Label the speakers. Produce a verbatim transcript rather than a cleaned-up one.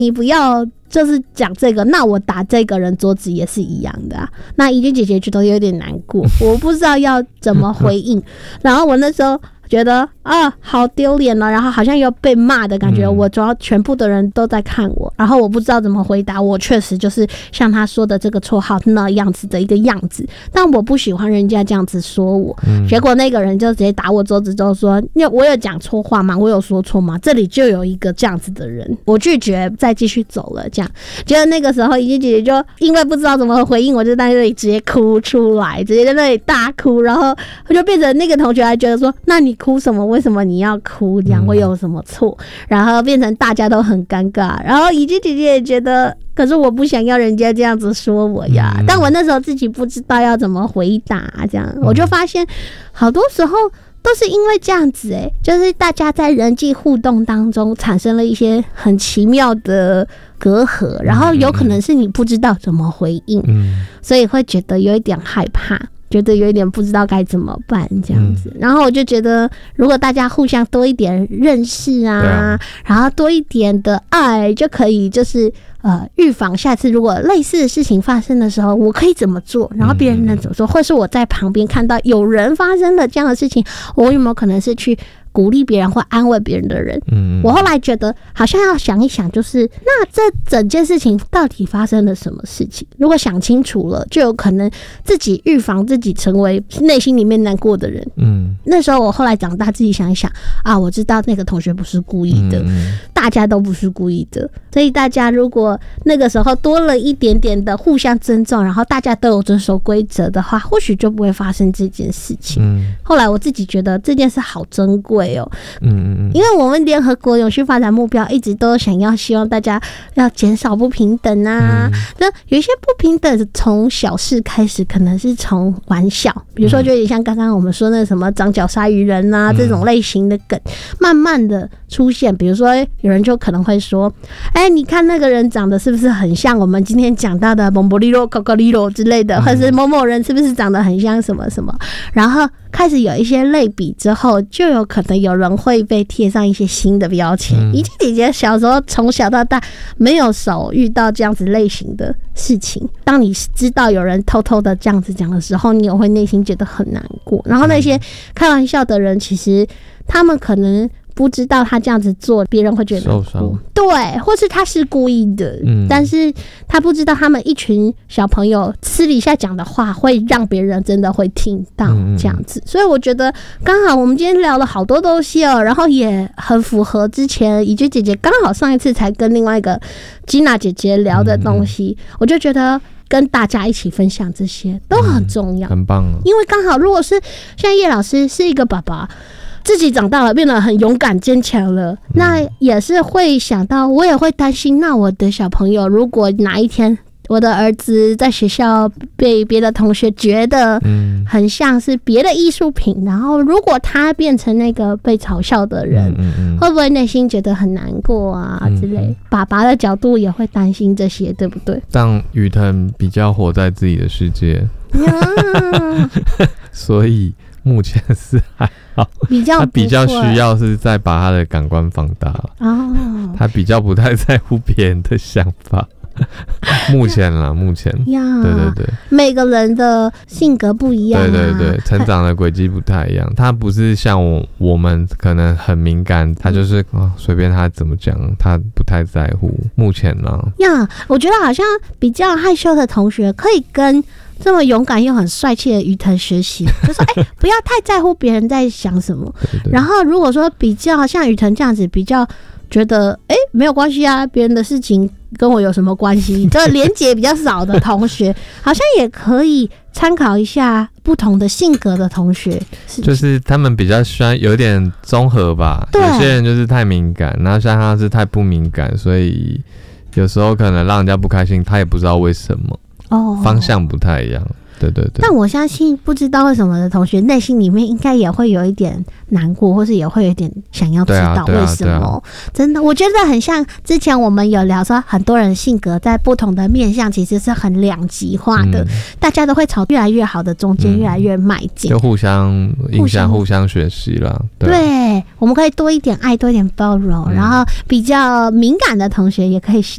Speaker 1: 你不要就是讲这个，那我打这个人桌子也是一样的啊。那怡君姐姐觉得有点难过，我不知道要怎么回应。然后我那时候觉得啊，好丢脸了，然后好像有被骂的感觉，嗯、我主要全部的人都在看我，然后我不知道怎么回答。我确实就是像他说的这个绰号那样子的一个样子，但我不喜欢人家这样子说我。嗯、结果那个人就直接打我桌子，就说：“因为我有讲错话吗？我有说错吗？”这里就有一个这样子的人，我拒绝再继续走了。这样，觉得那个时候怡君姐姐就因为不知道怎么回应，我就在那里直接哭出来，直接在那里大哭，然后我就变成那个同学还觉得说：“那你哭什么？为什么你要哭？这样我有什么错？”然后变成大家都很尴尬。然后怡君姐姐也觉得，可是我不想要人家这样子说我呀。嗯、但我那时候自己不知道要怎么回答，这样我就发现好多时候都是因为这样子、欸，就是大家在人际互动当中产生了一些很奇妙的隔阂，然后有可能是你不知道怎么回应，嗯、所以会觉得有一点害怕。觉得有一点不知道该怎么办这样子，嗯、然后我就觉得，如果大家互相多一点认识啊，啊然后多一点的爱，就可以就是呃预防下次如果类似的事情发生的时候，我可以怎么做，然后别人能怎么做，嗯、或是我在旁边看到有人发生了这样的事情，我有没有可能是去鼓励别人或安慰别人的人。嗯，我后来觉得好像要想一想，就是那这整件事情到底发生了什么事情，如果想清楚了，就有可能自己预防自己成为内心里面难过的人。嗯，那时候我后来长大自己想一想啊，我知道那个同学不是故意的，嗯、大家都不是故意的，所以大家如果那个时候多了一点点的互相尊重，然后大家都有遵守规则的话，或许就不会发生这件事情。嗯，后来我自己觉得这件事好珍贵哦，嗯，因为我们联合国永续发展目标一直都想要希望大家要减少不平等啊，那、嗯、有一些不平等从小事开始，可能是从玩笑，比如说就有点像刚刚我们说那什么长脚鲨鱼人啊、嗯、这种类型的梗，慢慢的出现。比如说有人就可能会说，哎、欸，你看那个人长得是不是很像我们今天讲到的蒙博利罗、高高利罗之类的，或者是某某人是不是长得很像什么什么，然后开始有一些类比之后，就有可能有人会被贴上一些新的标签。怡君姐姐小时候从小到大没有少遇到这样子类型的事情，当你知道有人偷偷的这样子讲的时候，你也会内心觉得很难过。然后那些开玩笑的人，其实他们可能不知道他这样子做别人会觉得受伤，对，或是他是故意的、嗯、但是他不知道他们一群小朋友私底下讲的话会让别人真的会听到这样子、嗯、所以我觉得刚好我们今天聊了好多东西哦，然后也很符合之前怡君姐姐刚好上一次才跟另外一个吉娜姐姐聊的东西、嗯、我就觉得跟大家一起分享这些都很重要、嗯、很棒、哦、因为刚好如果是像叶老师是一个爸爸，自己长大了变得很勇敢坚强了，那也是会想到，我也会担心，那我的小朋友如果哪一天我的儿子在学校被别的同学觉得很像是别的艺术品，然后如果他变成那个被嘲笑的人，会不会内心觉得很难过啊之类，爸爸的角度也会担心这些，对不对？
Speaker 2: 让宇腾比较活在自己的世界所以目前是还好，
Speaker 1: 比较
Speaker 2: 他比较需要是在把他的感官放大了、哦、他比较不太在乎别人的想法目前啦目前对对对，
Speaker 1: 每个人的性格不一样、啊、
Speaker 2: 对对对，成长的轨迹不太一样，他不是像我我们可能很敏感，他就是随、哦、便他怎么讲他不太在乎。目前啦
Speaker 1: 呀，我觉得好像比较害羞的同学可以跟这么勇敢又很帅气的宇腾学习，就说哎、欸，不要太在乎别人在想什么对对对，然后如果说比较像宇腾这样子比较觉得哎、欸、没有关系啊，别人的事情跟我有什么关系，就连结比较少的同学好像也可以参考一下不同的性格的同学，是
Speaker 2: 就是他们比较喜欢有点综合吧，有些人就是太敏感，然后像他是太不敏感，所以有时候可能让人家不开心，他也不知道为什么，哦，方向不太一样。 对对对。
Speaker 1: 但我相信不知道为什么的同学内心里面应该也会有一点难过，或是也会有一点想要知道为什么。啊啊啊、真的，我觉得很像之前我们有聊说，很多人性格在不同的面向其实是很两极化的，嗯、大家都会朝越来越好的中间越来越迈进，
Speaker 2: 就互相影响、互相学习啦。对，
Speaker 1: 对，我们可以多一点爱，多一点包容，嗯、然后比较敏感的同学也可以